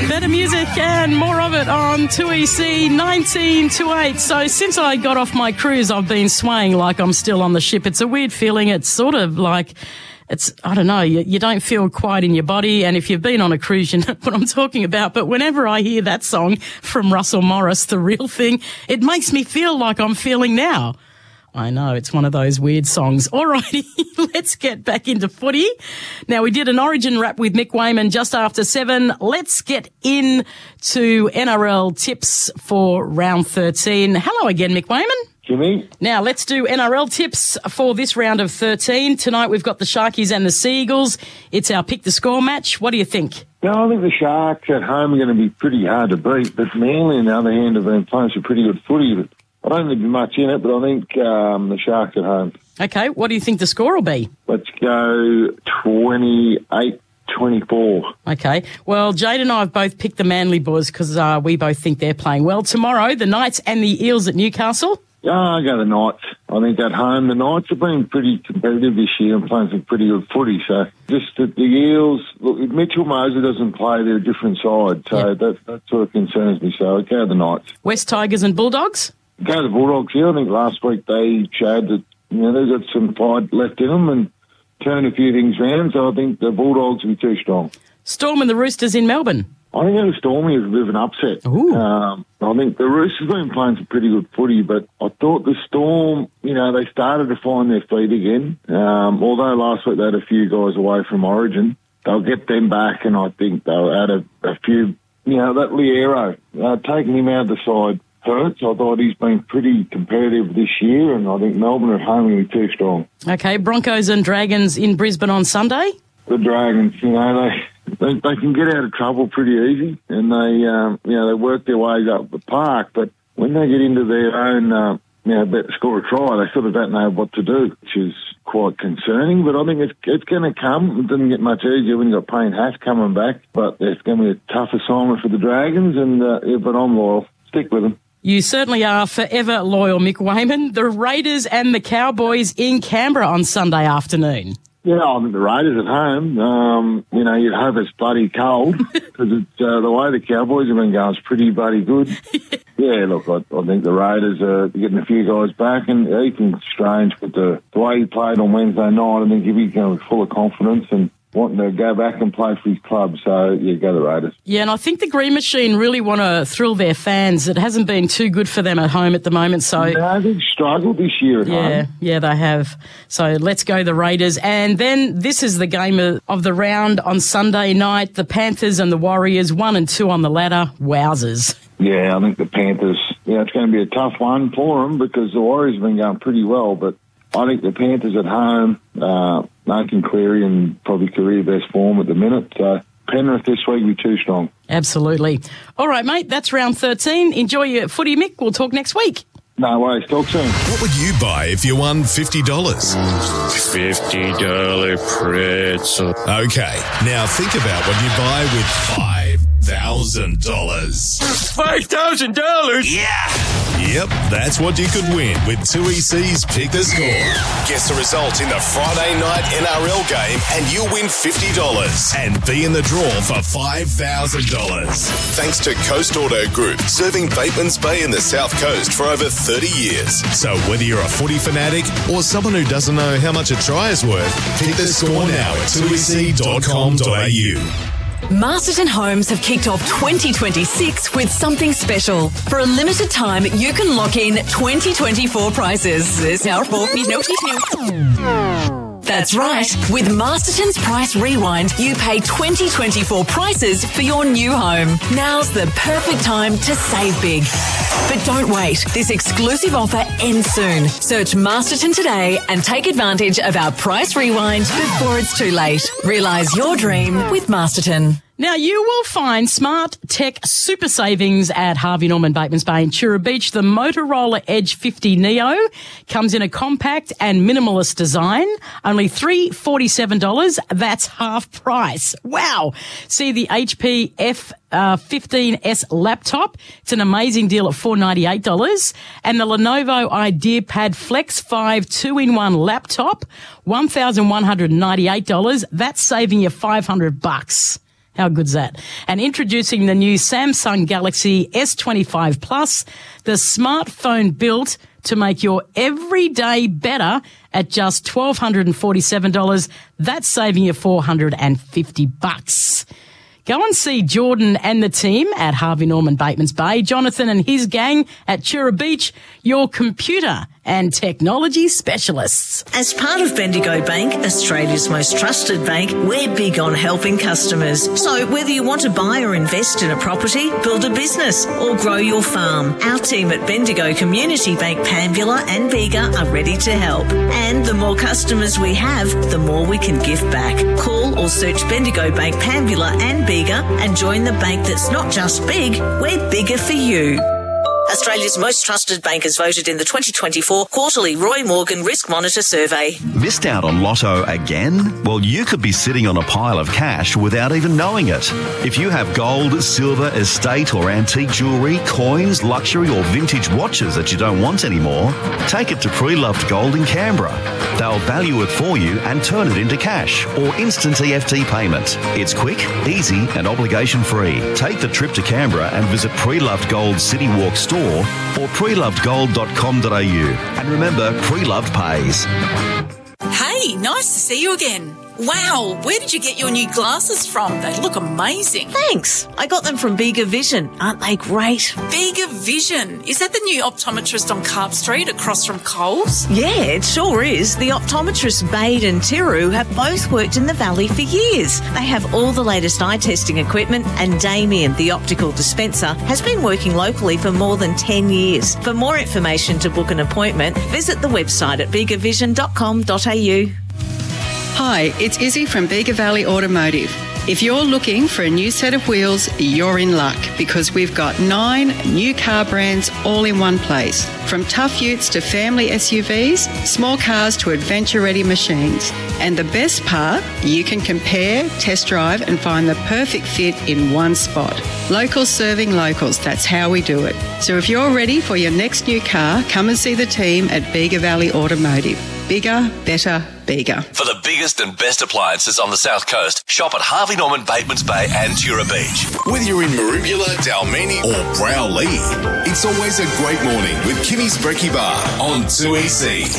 Better music and more of it on 2EC 19 to 8. So since I got off my cruise, I've been swaying like I'm still on the ship. It's a weird feeling. It's sort of like, I don't know, you don't feel quite in your body. And if you've been on a cruise, you know what I'm talking about. But whenever I hear that song from Russell Morris, The Real Thing, it makes me feel like I'm feeling now. I know, it's one of those weird songs. Alrighty, let's get back into footy. Now, we did an Origin wrap with Mick Wayman just after 7. Let's get into NRL tips for round 13. Hello again, Mick Wayman. Jimmy. Now, let's do NRL tips for this round of 13. Tonight, we've got the Sharkies and the Sea Eagles. It's our pick the score match. What do you think? No, I think the Sharks at home are going to be pretty hard to beat, but Manly, on the other hand, have been playing some pretty good footy. But I don't think there'll be much in it, but I think the Sharks at home. Okay, what do you think the score will be? Let's go 28-24. Okay, well, Jade and I have both picked the Manly boys because we both think they're playing well. Tomorrow, the Knights and the Eels at Newcastle. Yeah, I go the Knights. I think at home, the Knights have been pretty competitive this year and playing some pretty good footy. So just that the Eels, look, if Mitchell Moser doesn't play, they're a different side. So that sort of concerns me. So I go the Knights. West Tigers and Bulldogs? Go the Bulldogs here. I think last week they showed that, they've got some fight left in them and turned a few things around. So I think the Bulldogs will be too strong. Storm and the Roosters in Melbourne? I think the Stormy is a bit of an upset. I think the Roosters have been playing some pretty good footy, but I thought the Storm, they started to find their feet again. Although last week they had a few guys away from Origin, they'll get them back, and I think they'll add a few, that Liero, taking him out of the side hurts. I thought he's been pretty competitive this year, and I think Melbourne at home will be too strong. Okay, Broncos and Dragons in Brisbane on Sunday? The Dragons, they can get out of trouble pretty easy, and they work their ways up the park, but when they get into their own, bet to score a try, they sort of don't know what to do, which is quite concerning, but I think it's going to come. It doesn't get much easier when you've got Payne Haas coming back, but it's going to be a tough assignment for the Dragons, and but I'm loyal. Stick with them. You certainly are forever loyal, Mick Wayman. The Raiders and the Cowboys in Canberra on Sunday afternoon. Yeah, I think the Raiders at home, you'd hope it's bloody cold because it's the way the Cowboys have been going is pretty bloody good. Yeah, look, I think the Raiders are getting a few guys back, and Ethan Strange, with the way he played on Wednesday night, I think he'll be going full of confidence and wanting to go back and play for his club. So, go the Raiders. Yeah, and I think the Green Machine really want to thrill their fans. It hasn't been too good for them at home at the moment. So they've struggled this year at home. Yeah, they have. So let's go the Raiders. And then this is the game of the round on Sunday night. The Panthers and the Warriors, 1 and 2 on the ladder. Wowzers. Yeah, I think the Panthers, it's going to be a tough one for them because the Warriors have been going pretty well, but I think the Panthers at home, Nathan Cleary in probably career best form at the minute. So Penrith this week will be too strong. Absolutely. All right, mate, that's round 13. Enjoy your footy, Mick. We'll talk next week. No worries. Talk soon. What would you buy if you won $50? $50 pretzel. Okay, now think about what you buy with $5,000. $5,000? Yeah! Yep, that's what you could win with 2EC's Pick the Score. Guess the result in the Friday night NRL game and you win $50 and be in the draw for $5,000. Thanks to Coast Auto Group, serving Batemans Bay in the South Coast for over 30 years. So whether you're a footy fanatic or someone who doesn't know how much a try is worth, pick the score now at 2ec.com.au. Masterton Homes have kicked off 2026 with something special. For a limited time, you can lock in 2024 prices. That's right. With Masterton's Price Rewind, you pay 2024 prices for your new home. Now's the perfect time to save big. But don't wait. This exclusive offer ends soon. Search Masterton today and take advantage of our Price Rewind before it's too late. Realise your dream with Masterton. Now, you will find smart tech super savings at Harvey Norman Batemans Bay in Chura Beach. The Motorola Edge 50 Neo comes in a compact and minimalist design. Only $347. That's half price. Wow. See the HP F15S laptop. It's an amazing deal at $498. And the Lenovo IdeaPad Flex 5 2-in-1 laptop, $1,198. That's saving you $500. How good's that? And introducing the new Samsung Galaxy S25 Plus, the smartphone built to make your everyday better at just $1,247. That's saving you $450. Go and see Jordan and the team at Harvey Norman Batemans Bay, Jonathan and his gang at Chura Beach, your computer and technology specialists. As part of Bendigo Bank, Australia's most trusted bank, we're big on helping customers. So whether you want to buy or invest in a property, build a business or grow your farm, our team at Bendigo Community Bank Pambula and Bega are ready to help. And the more customers we have, the more we can give back. Call or search Bendigo Bank Pambula and Bega and join the bank that's not just big, we're bigger for you. Australia's most trusted bank is voted in the 2024 quarterly Roy Morgan Risk Monitor Survey. Missed out on Lotto again? Well, you could be sitting on a pile of cash without even knowing it. If you have gold, silver, estate or antique jewellery, coins, luxury or vintage watches that you don't want anymore, take it to Pre-Loved Gold in Canberra. They'll value it for you and turn it into cash or instant EFT payment. It's quick, easy and obligation free. Take the trip to Canberra and visit Pre-Loved Gold City Walk store or prelovedgold.com.au. And remember, Pre-Loved pays. Hey, nice to see you again. Wow, where did you get your new glasses from? They look amazing. Thanks. I got them from Bega Vision. Aren't they great? Bega Vision. Is that the new optometrist on Carp Street across from Coles? Yeah, it sure is. The optometrists Bade and Tiru have both worked in the Valley for years. They have all the latest eye testing equipment, and Damien, the optical dispenser, has been working locally for more than 10 years. For more information to book an appointment, visit the website at begavision.com.au. Hi, it's Izzy from Bega Valley Automotive. If you're looking for a new set of wheels, you're in luck because we've got 9 new car brands all in one place. From tough utes to family SUVs, small cars to adventure-ready machines. And the best part, you can compare, test drive and find the perfect fit in one spot. Locals serving locals, that's how we do it. So if you're ready for your next new car, come and see the team at Bega Valley Automotive. Bigger, better, bigger. For the biggest and best appliances on the South Coast, shop at Harvey Norman Batemans Bay and Chura Beach. Whether you're in Maroubula, Dalmeni or Browley, it's always a great morning with Kimmy's Brekkie Bar on 2EC.